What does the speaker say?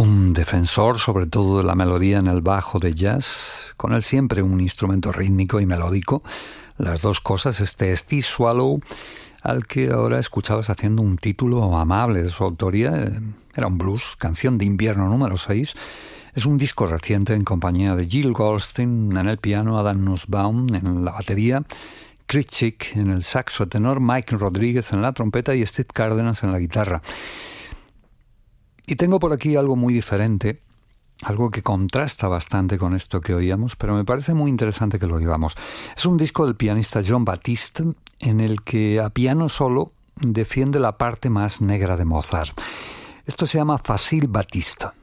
un defensor sobre todo de la melodía en el bajo de jazz, con él siempre un instrumento rítmico y melódico, las dos cosas, Steve Swallow, al que ahora escuchabas haciendo un título amable de su autoría. Era un blues, Canción de Invierno número 6. Es un disco reciente en compañía de Jill Goldstein en el piano, Adam Nussbaum en la batería, Chris Chick en el saxo tenor, Mike Rodríguez en la trompeta y Steve Cárdenas en la guitarra. Y tengo por aquí algo muy diferente, algo que contrasta bastante con esto que oíamos, pero me parece muy interesante que lo oigamos. Es un disco del pianista Jon Batiste, en el que a piano solo defiende la parte más negra de Mozart. Esto se llama Facile Batiste.